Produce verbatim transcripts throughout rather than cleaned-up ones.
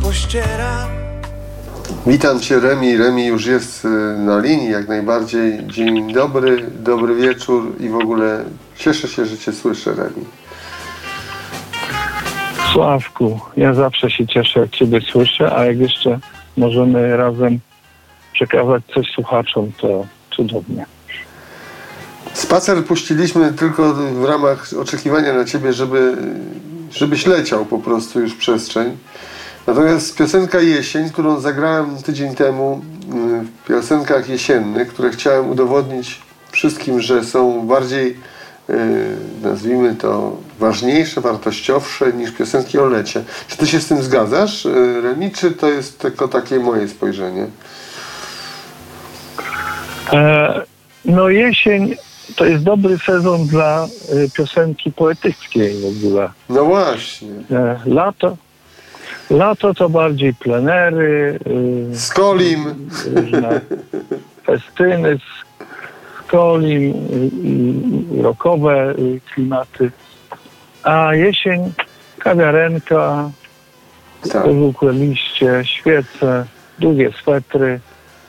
pościera. Witam Cię, Remi. Remi już jest na linii, jak najbardziej. Dzień dobry, dobry wieczór i w ogóle cieszę się, że Cię słyszę, Remi. Sławku, ja zawsze się cieszę, jak Ciebie słyszę, a jak jeszcze możemy razem przekazać coś słuchaczom, to cudownie. Spacer puściliśmy tylko w ramach oczekiwania na Ciebie, żeby, żebyś leciał po prostu już w przestrzeń. Natomiast piosenka Jesień, którą zagrałem tydzień temu w piosenkach jesiennych, które chciałem udowodnić wszystkim, że są bardziej, nazwijmy to, ważniejsze, wartościowsze niż piosenki o lecie. Czy Ty się z tym zgadzasz, Remi, czy to jest tylko takie moje spojrzenie? E, no jesień to jest dobry sezon dla y, piosenki poetyckiej w ogóle. No właśnie. E, lato, lato to bardziej plenery, y, Skolim. różne festyny, skolim, y, y, rockowe y, klimaty. A jesień, kawiarenka, Tak. pożółkłe liście, świece, długie swetry.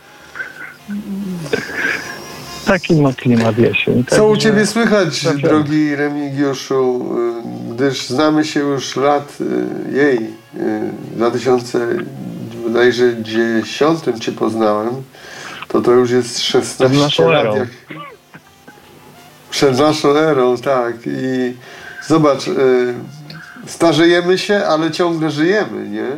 Taki ma klimat jesień. Co u Także Ciebie słychać, zaczynam. drogi Remigiuszu, gdyż znamy się już lat jej, w dwa tysiące dziesiątym Cię poznałem, to to już jest szesnaście lat. erą. Jak... Przed naszą erą, tak. I zobacz, starzejemy się, ale ciągle żyjemy, nie?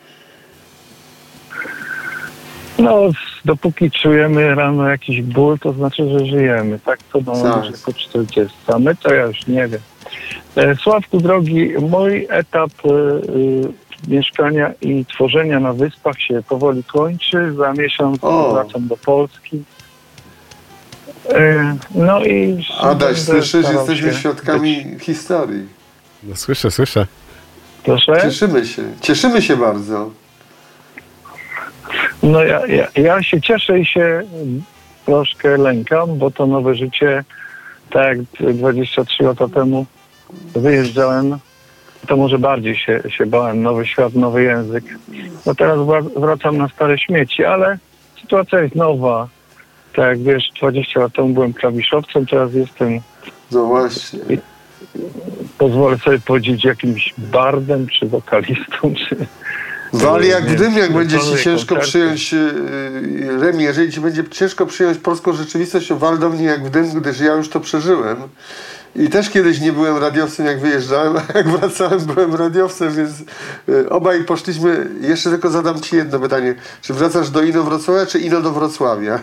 No, dopóki czujemy rano jakiś ból, to znaczy, że żyjemy. Tak to no, Tak. może po czterdziestu. A my to ja już nie wiem. E, Sławku drogi, mój etap e, e, mieszkania i tworzenia na wyspach się powoli kończy. Za miesiąc O. wracam do Polski. E, no i... Adaś, będę słyszysz, starał jesteśmy się świadkami być- historii. No słyszę, słyszę. Proszę? Cieszymy się, cieszymy się bardzo. No ja, ja, ja się cieszę i się troszkę lękam, bo to nowe życie, tak jak dwadzieścia trzy lata temu wyjeżdżałem, to może bardziej się, się bałem. Nowy świat, nowy język. No teraz wra- wracam na stare śmieci, ale sytuacja jest nowa. Tak jak wiesz, dwadzieścia lat temu byłem klawiszowcem, teraz jestem, No właśnie. pozwolę sobie powiedzieć, jakimś bardem, czy wokalistą, czy... Wali jak w dym, jak Więc będzie ci wykonuję ciężko koncerty. przyjąć, yy, Remi, jeżeli ci będzie ciężko przyjąć polską rzeczywistość, to wal do mnie jak w dym, gdyż ja już to przeżyłem. I też kiedyś nie byłem radiowcem, jak wyjeżdżałem, a jak wracałem, byłem radiowcem, więc yy, obaj poszliśmy. Jeszcze tylko zadam ci jedno pytanie. Czy wracasz do Inowrocławia, czy Ino do Wrocławia?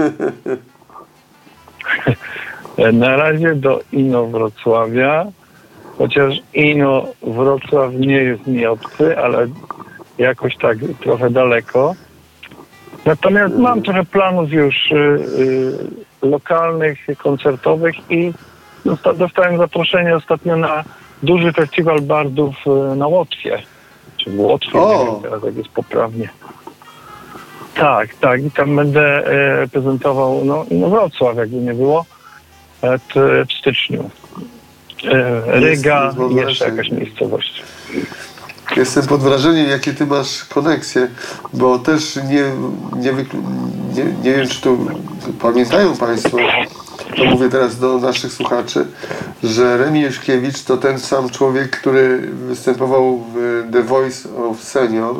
Na razie do Inowrocławia, chociaż Ino Wrocław nie jest mi obcy, ale jakoś tak trochę daleko. Natomiast mam trochę planów już y, y, lokalnych, koncertowych i dosta- dostałem zaproszenie ostatnio na duży festiwal bardów y, na Łotwie. Czy w Łotwie, O! nie wiem teraz jak jest poprawnie. Tak, tak. I tam będę e, prezentował no, no Wrocław, jakby nie było, e, t, w styczniu. E, Ryga Jest pod i jeszcze wrażeniem. jakaś miejscowość. Jestem pod wrażeniem, jakie ty masz koneksje, bo też nie, nie, wyklu- nie, nie wiem, czy tu pamiętają Państwo, to mówię teraz do naszych słuchaczy, że Remi Juszkiewicz to ten sam człowiek, który występował w The Voice of Senior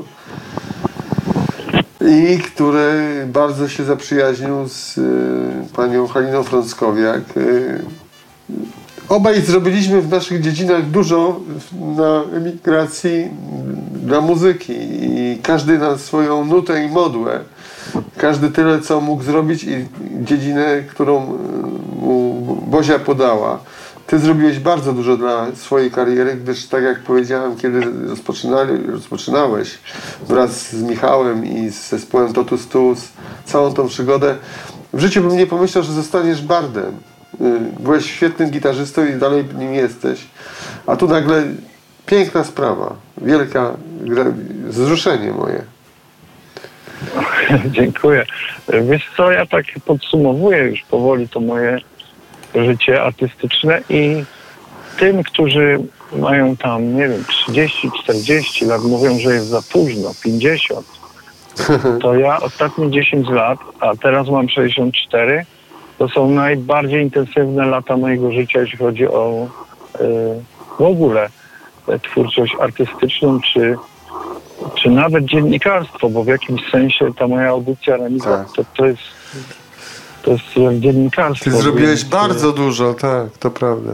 i który bardzo się zaprzyjaźnił z y, panią Haliną Frąckowiak. Y, Obaj zrobiliśmy w naszych dziedzinach dużo na emigracji dla muzyki i każdy na swoją nutę i modłę. Każdy tyle, co mógł zrobić i dziedzinę, którą mu Bozia podała. Ty zrobiłeś bardzo dużo dla swojej kariery, gdyż tak jak powiedziałem, kiedy rozpoczynali, rozpoczynałeś wraz z Michałem i z zespołem Totus Tuus całą tą przygodę, w życiu bym nie pomyślał, że zostaniesz bardem. Byłeś świetnym gitarzystą i dalej nim jesteś. A tu nagle piękna sprawa. Wielka wzruszenie moje. Dziękuję. Wiesz co, ja tak podsumowuję już powoli to moje życie artystyczne i tym, którzy mają tam, nie wiem, trzydzieści czterdzieści lat, mówią, że jest za późno, pięćdziesiąt. To ja ostatnie dziesięć lat, a teraz mam sześćdziesiąt cztery, to są najbardziej intensywne lata mojego życia, jeśli chodzi o y, w ogóle twórczość artystyczną, czy, czy nawet dziennikarstwo, bo w jakimś sensie ta moja audycja Remiza, Tak. to, to jest to jest jak dziennikarstwo. Ty zrobiłeś więc, bardzo dużo, tak, to prawda.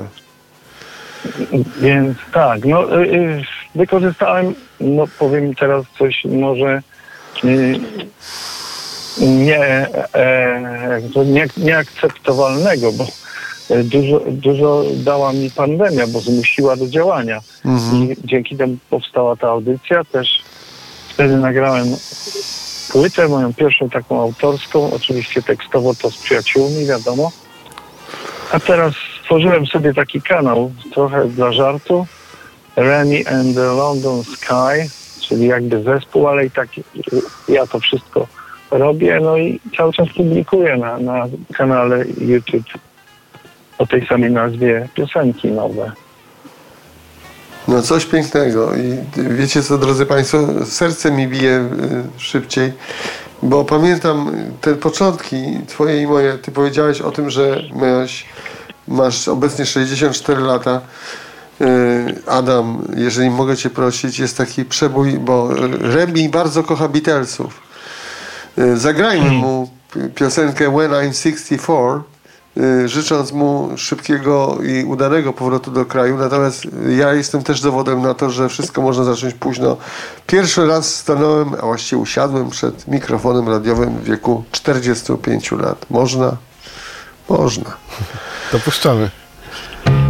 Więc tak, no y, y, wykorzystałem, no powiem teraz coś może y, nie, e, nie, nieakceptowalnego, bo dużo, dużo dała mi pandemia, bo zmusiła do działania. Mhm. I dzięki temu powstała ta audycja. Też wtedy nagrałem płytę, moją pierwszą taką autorską, oczywiście tekstowo to z przyjaciółmi, wiadomo. A teraz stworzyłem sobie taki kanał, trochę dla żartu, Remy and the London Sky, czyli jakby zespół, ale i tak ja to wszystko robię, no i cały czas publikuję na, na kanale YouTube o tej samej nazwie piosenki nowe. No coś pięknego i wiecie co, drodzy Państwo, serce mi bije szybciej, bo pamiętam te początki twoje i moje. Ty powiedziałeś o tym, że miałeś, masz obecnie sześćdziesiąt cztery lata. Adam, jeżeli mogę cię prosić, jest taki przebój, bo Remi bardzo kocha Beatlesów. Zagrajmy mu piosenkę When I'm sixty-four, życząc mu szybkiego i udanego powrotu do kraju. Natomiast ja jestem też dowodem na to, że wszystko można zacząć późno. Pierwszy raz stanąłem, a właściwie usiadłem przed mikrofonem radiowym w wieku czterdziestu pięciu lat. Można? Można. Dopuszczamy.